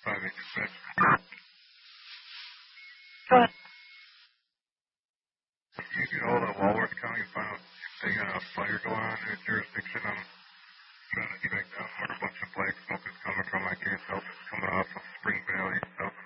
Good. You get hold of Walworth County, find out if they got a fire going on in their jurisdiction. I'm trying to track down where a bunch of black smoke is coming from. I can't tell if it's coming off of Spring Valley, south